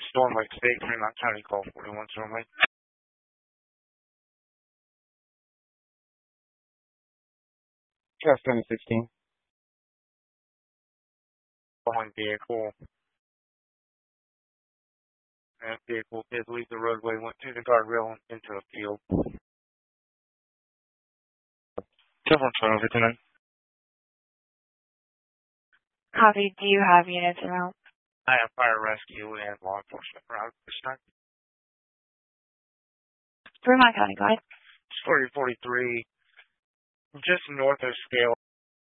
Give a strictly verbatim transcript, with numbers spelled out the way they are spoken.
Storm Lake State, Fremont County, call forty-one Storm Lake. Trust seven sixteen. Following vehicle. That vehicle did leave the roadway, went through the guardrail and into a field. Several twelve, Lieutenant. Copy. Do you have units around? I have fire rescue and law enforcement around this time. Fremont County, go ahead. forty forty-three, just north of Scale.